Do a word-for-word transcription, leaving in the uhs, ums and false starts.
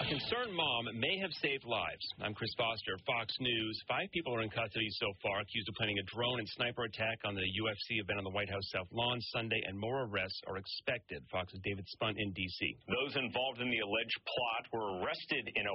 concerned mom may have saved lives. I'm Chris Foster, Fox News. Five people are in custody so far, accused of planning a drone and sniper attack on the U F C event on the White House South Lawn Sunday, and more arrests are expected. Fox's David Spunt in D C. Those involved in the alleged plot were arrested in